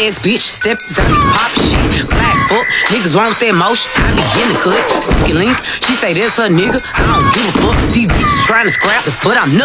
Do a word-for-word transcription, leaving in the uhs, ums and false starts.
ass bitch, step out me pop shit. Glass fuck, niggas want that motion. I be in the cut, sneaky link. She say that's her nigga, I don't give a fuck. These bitches trying to scrap the foot, I'm nuts.